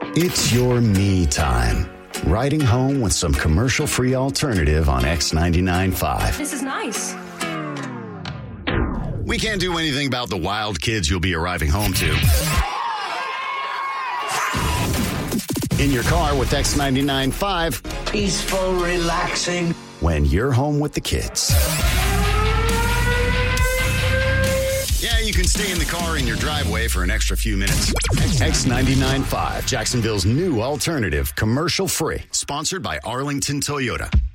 It's your me time. Riding home with some commercial-free alternative on X99.5. This is nice. We can't do anything about the wild kids you'll be arriving home to. In your car with X99.5. Peaceful, relaxing. When you're home with the kids. Yeah, you can stay in the car in your driveway for an extra few minutes. X99.5, Jacksonville's new alternative, commercial free. Sponsored by Arlington Toyota.